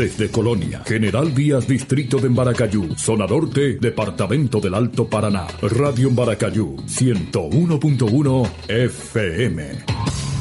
desde Colonia, General Vías, Distrito de Embaracayú, Zona Norte, Departamento del Alto Paraná. Radio Embaracayú, 101.1 FM.